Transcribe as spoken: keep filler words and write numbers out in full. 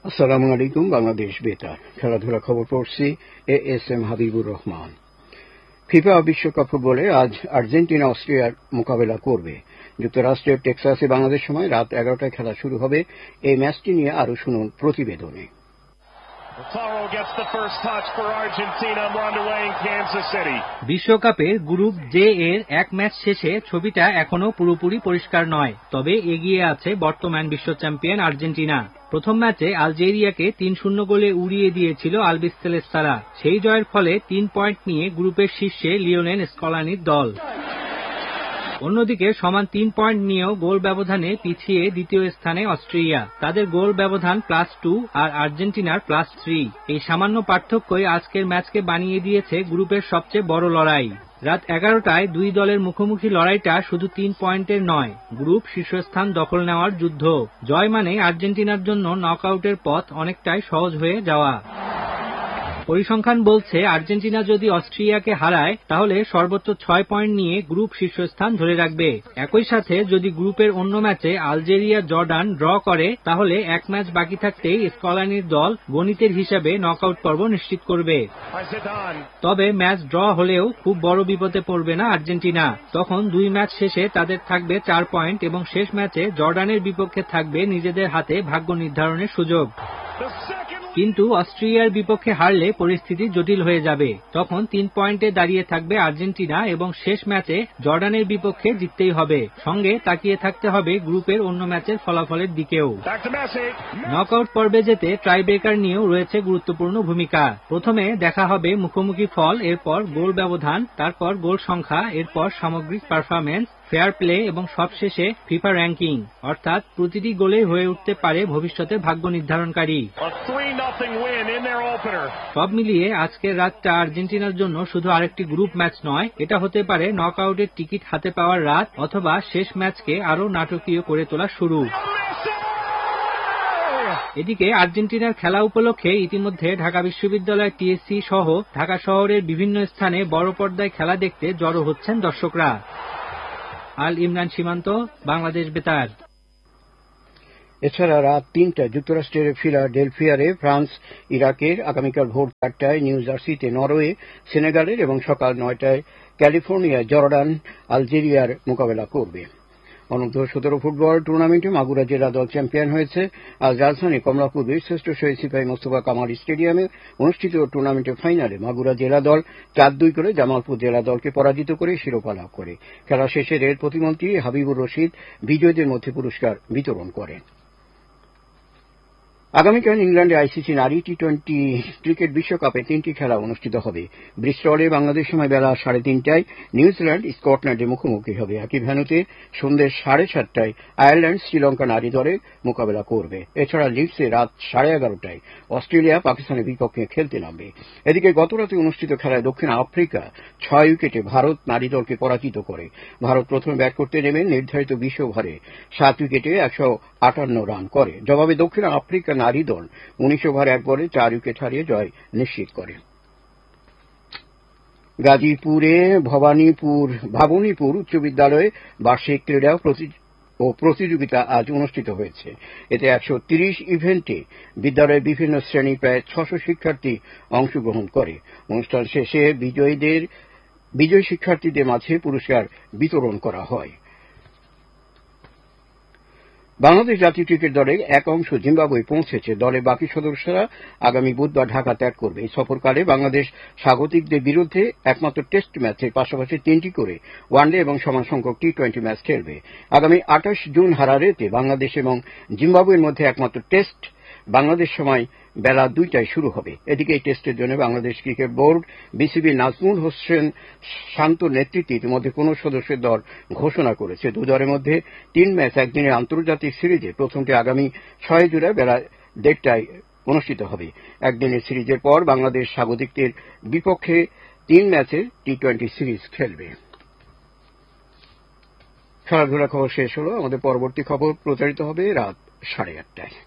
আসসালামু আলাইকুম। বাংলাদেশ বেতার খেলাধুলা খবর পড়ছি A S M Habibur Rahman. FIFA বিশ্বকাপ ফুটবলে আজ আর্জেন্টিনা অস্ট্রিয়ার মোকাবেলা করবে। যুক্তরাষ্ট্রের টেক্সাসে বাংলাদেশ সময় রাত এগারোটায় খেলা শুরু হবে। এই ম্যাচটি নিয়ে আরো শুনুন প্রতিবেদনে। বিশ্বকাপের গ্রুপ জে এর এক ম্যাচ শেষে ছবিটা এখনো পুরোপুরি পরিষ্কার নয়, তবে এগিয়ে আছে বর্তমান বিশ্ব চ্যাম্পিয়ন আর্জেন্টিনা। প্রথম ম্যাচে আলজেরিয়াকে তিন শূন্য গোলে উড়িয়ে দিয়েছিল আলবিসেলেস্তারা। সেই জয়ের ফলে তিন পয়েন্ট নিয়ে গ্রুপের শীর্ষে লিওনেল স্কলানির দল। অন্যদিকে সমান তিন পয়েন্ট নিয়েও গোল ব্যবধানে পিছিয়ে দ্বিতীয় স্থানে অস্ট্রিয়া। তাদের গোল ব্যবধান প্লাস টু আর আর্জেন্টিনার প্লাস থ্রি। এই সামান্য পার্থক্যই আজকের ম্যাচকে বানিয়ে দিয়েছে গ্রুপের সবচেয়ে বড় লড়াই। রাত এগারোটায় দুই দলের মুখোমুখি লড়াইটা শুধু তিন পয়েন্টের নয়, গ্রুপ শীর্ষস্থান দখল নেওয়ার যুদ্ধ। জয় মানে আর্জেন্টিনার জন্য নকআউটের পথ অনেকটাই সহজ হয়ে যাওয়া। পরিসংখ্যান বলছে আর্জেন্টিনা যদি অস্ট্রিয়াকে হারায় তাহলে সর্বোচ্চ ছয় পয়েন্ট নিয়ে গ্রুপ শীর্ষস্থান ধরে রাখবে। একই সাথে যদি গ্রুপের অন্য ম্যাচে আলজেরিয়া জর্ডান ড্র করে তাহলে এক ম্যাচ বাকি থাকতেই স্কলানির দল গণিতের হিসাবে নকআউট পর্ব নিশ্চিত করবে। তবে ম্যাচ ড্র হলেও খুব বড় বিপদে পড়বে না আর্জেন্টিনা। তখন দুই ম্যাচ শেষে তাদের থাকবে চার পয়েন্ট এবং শেষ ম্যাচে জর্ডানের বিপক্ষে থাকবে নিজেদের হাতে ভাগ্য নির্ধারণের সুযোগ। কিন্তু অস্ট্রিয়ার বিপক্ষে হারলে পরিস্থিতি জটিল হয়ে যাবে। তখন তিন পয়েন্টে দাঁড়িয়ে থাকবে আর্জেন্টিনা এবং শেষ ম্যাচে জর্ডানের বিপক্ষে জিততেই হবে। সঙ্গে তাকিয়ে থাকতে হবে গ্রুপের অন্য ম্যাচের ফলাফলের দিকেও। নকআউট পর্বে যেতে টাইব্রেকার নিয়েও রয়েছে গুরুত্বপূর্ণ ভূমিকা। প্রথমে দেখা হবে মুখোমুখি ফল, এরপর গোল ব্যবধান, তারপর গোল সংখ্যা, এরপর সামগ্রিক পারফরম্যান্স, ফেয়ার প্লে এবং সবশেষে ফিফা র্যাঙ্কিং। অর্থাৎ প্রতিটি গোলে হয়ে উঠতে পারে ভবিষ্যতে ভাগ্য নির্ধারণকারী। সব মিলিয়ে আজকের রাতটা আর্জেন্টিনার জন্য শুধু আরেকটি গ্রুপ ম্যাচ নয়, এটা হতে পারে নকআউটের টিকিট হাতে পাওয়ার রাত, অথবা শেষ ম্যাচকে আরো নাটকীয় করে তোলা শুরু। এদিকে আর্জেন্টিনার খেলা উপলক্ষে ইতিমধ্যে ঢাকা বিশ্ববিদ্যালয় টিএসসি সহ ঢাকা শহরের বিভিন্ন স্থানে বড় পর্দায় খেলা দেখতে জড়ো হচ্ছেন দর্শকরা। আল ইমরান সীমান্ত, বাংলাদেশ বেতার। এছাড়া রাত তিনটায় যুক্তরাষ্ট্রের ফিলাডেলফিয়ারে ফ্রান্স ইরাকের, আগামীকাল ভোর চারটায় নিউ জার্সিতে নরওয়ে সেনেগালের এবং সকাল নয়টায় ক্যালিফোর্নিয়ায় জর্ডান আলজেরিয়ার মোকাবেলা করবে। অনূর্ধ্ব সতেরো ফুটবল টুর্নামেন্টে মাগুরা জেলা দল চ্যাম্পিয়ন হয়েছে। আজ রাজধানী কমলাপুর বীরশ্রেষ্ঠ শহীদ সিপাহী মোস্তফা কামাল স্টেডিয়ামে অনুষ্ঠিত টুর্নামেন্টের ফাইনালে মাগুরা জেলা দল চার দুই করে জামালপুর জেলা দলকে পরাজিত করে শিরোপা লাভ করে। খেলা শেষে রেল প্রতিমন্ত্রী হাবিবুর রশিদ বিজয়ীদের মধ্যে পুরস্কার বিতরণ করেন। আগামীকাল ইংল্যান্ডে আইসিসি নারী টি টোয়েন্টি ক্রিকেট বিশ্বকাপে তিনটি খেলা অনুষ্ঠিত হবে। ব্রিস্টলে বাংলাদেশ সময় বেলা সাড়ে তিনটায় নিউজিল্যান্ড স্কটল্যান্ডের মুখোমুখি হবে। একই ভেন্যুতে সন্ধ্যে সাড়ে সাতটায় আয়ারল্যান্ড শ্রীলঙ্কা নারী দলের মোকাবেলা করবে। এছাড়া লিডসে রাত সাড়ে এগারোটায় অস্ট্রেলিয়া পাকিস্তানের বিপক্ষে খেলতে নামবে। এদিকে গতরাতে অনুষ্ঠিত খেলায় দক্ষিণ আফ্রিকা ছয় উইকেটে ভারত নারী দলকে পরাজিত করে। ভারত প্রথমে ব্যাট করতে নেমে নির্ধারিত বিশ ওভারে সাত উইকেটে একশো আটান্ন রান করে। জবাবে দক্ষিণ আফ্রিকা নারী দল উনিশ ওভার এক বলে চার উইকেট হারিয়ে জয় নিশ্চিত করে। গাজীপুরে ভবানীপুর ভাবনীপুর উচ্চ বিদ্যালয়ে বার্ষিক ক্রীড়া ও প্রতিযোগিতা আজ অনুষ্ঠিত হয়েছে। এতে একশো তিরিশ ইভেন্টে বিদ্যালয়ের বিভিন্ন শ্রেণীর প্রায় ছশো শিক্ষার্থী অংশগ্রহণ করে। অনুষ্ঠান শেষে বিজয়ীদের বিজয়ী শিক্ষার্থীদের মাঝে পুরস্কার বিতরণ করা হয়। বাংলাদেশ জাতীয় ক্রিকেট দলের এক অংশ জিম্বাবুয়ে পৌঁছেছে। দলের বাকি সদস্যরা আগামী বুধবার ঢাকা ত্যাগ করবে। এই সফরকালে বাংলাদেশ স্বাগতিকদের বিরুদ্ধে একমাত্র টেস্ট ম্যাচের পাশাপাশি তিনটি করে ওয়ানডে এবং সমান সংখ্যক টি টোয়েন্টি ম্যাচ খেলবে। আগামী আঠাশ জুন হারারেতে বাংলাদেশ এবং জিম্বাবুয়ের মধ্যে একমাত্র টেস্ট বাংলাদেশ সময় বেলা দুইটায় শুরু হবে। এদিকে এই টেস্টের জন্য Bangladesh cricket board BCB Nazmul Hossain শান্তর নেতৃত্বে ইতিমধ্যে কোন সদস্যের দল ঘোষণা করেছে। দু দলের মধ্যে তিন ম্যাচ একদিনের আন্তর্জাতিক সিরিজে প্রথমটি আগামী ছয় জুলাই বেলা দেড়টায় অনুষ্ঠিত হবে। একদিনের সিরিজের পর বাংলাদেশ স্বাগতিকদের বিপক্ষে তিন ম্যাচের টি টোয়েন্টি সিরিজ খেলবে। খেলাধুলা খবর শেষ হলো। আমাদের পরবর্তী খবর প্রচারিত হবে রাত সাড়ে আটটায়।